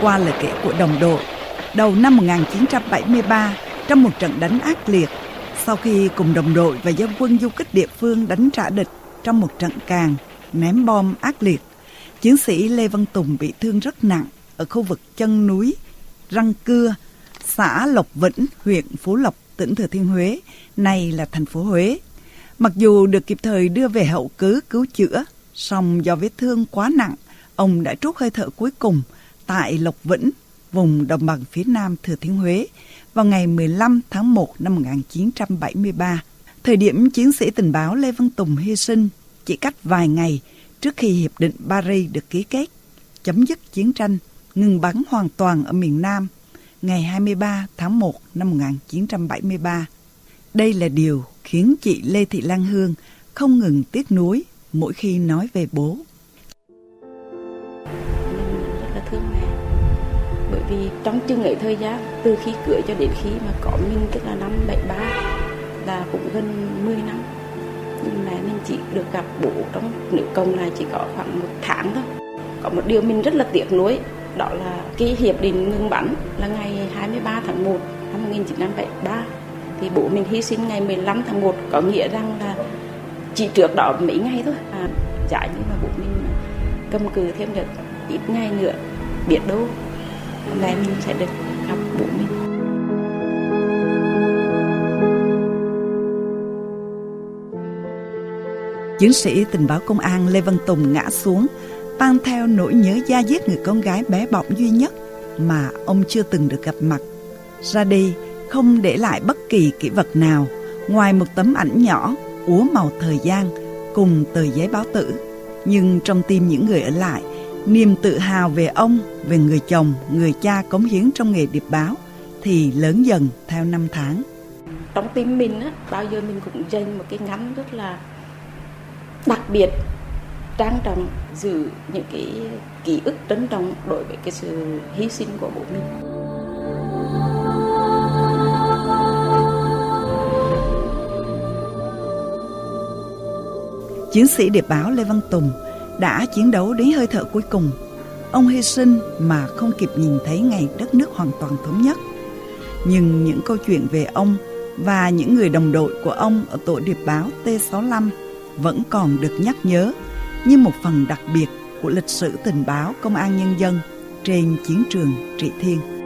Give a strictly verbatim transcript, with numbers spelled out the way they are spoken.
qua lời kể của đồng đội, đầu năm một nghìn chín trăm bảy mươi ba, trong một trận đánh ác liệt, sau khi cùng đồng đội và dân quân du kích địa phương đánh trả địch trong một trận càn, ném bom ác liệt, chiến sĩ Lê Văn Tùng bị thương rất nặng ở khu vực chân núi Răng Cưa, xã Lộc Vĩnh, huyện Phú Lộc, tỉnh Thừa Thiên Huế, nay là thành phố Huế. Mặc dù được kịp thời đưa về hậu cứ cứu chữa, song do vết thương quá nặng, ông đã trút hơi thở cuối cùng tại Lộc Vĩnh, vùng đồng bằng phía nam Thừa Thiên Huế, vào ngày mười lăm tháng một năm một nghìn chín trăm bảy mươi ba. Thời điểm chiến sĩ tình báo Lê Văn Tùng hy sinh chỉ cách vài ngày trước khi Hiệp định Paris được ký kết, chấm dứt chiến tranh, ngừng bắn hoàn toàn ở miền Nam, ngày hai mươi ba tháng một năm một nghìn chín trăm bảy mươi ba. Đây là điều khiến chị Lê Thị Lan Hương không ngừng tiếc nuối mỗi khi nói về bố. Mình rất là thương mẹ, bởi vì trong chừng ấy thời gian, từ khi cưới cho đến khi mà có mình, tức là năm bảy ba, là cũng gần mười năm. Nhưng mẹ mình chỉ được gặp bố trong nếu công lại chỉ có khoảng một tháng thôi. Có một điều mình rất là tiếc nuối, đó là cái hiệp định ngừng bắn là ngày hai mươi ba tháng một năm một nghìn chín trăm bảy mươi ba. Thì bố mình hy sinh ngày mười lăm tháng một, có nghĩa rằng là chỉ trước đó mấy ngày thôi. À, chả như mà bố mình cầm cự thêm được ít ngày nữa, biết đâu mẹ mình sẽ được gặp bố mình. Chiến sĩ tình báo công an Lê Văn Tùng ngã xuống, mang theo nỗi nhớ da diết người con gái bé bỏng duy nhất mà ông chưa từng được gặp mặt. Ra đi không để lại bất kỳ kỷ vật nào ngoài một tấm ảnh nhỏ úa màu thời gian cùng tờ giấy báo tử. Nhưng trong tim những người ở lại, niềm tự hào về ông, về người chồng, người cha cống hiến trong nghề điệp báo thì lớn dần theo năm tháng. Trong tim mình á, bao giờ mình cũng dành một cái ngắn rất là đặc biệt, trang trọng, giữ những cái ký ức trân trọng đối với cái sự hy sinh của bố mình. Chiến sĩ điệp báo Lê Văn Tùng đã chiến đấu đến hơi thở cuối cùng. Ông hy sinh mà không kịp nhìn thấy ngày đất nước hoàn toàn thống nhất. Nhưng những câu chuyện về ông và những người đồng đội của ông ở tổ điệp báo T sáu mươi lăm vẫn còn được nhắc nhớ như một phần đặc biệt của lịch sử tình báo công an nhân dân trên chiến trường Trị Thiên.